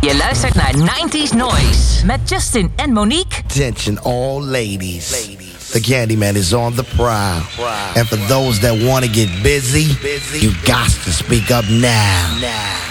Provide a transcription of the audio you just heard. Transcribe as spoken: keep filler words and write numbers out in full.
Je luistert naar nineties Noise met Justin en Monique. Attention all ladies. The Candyman is on the prowl. And for those that want to get busy, you got to speak up now.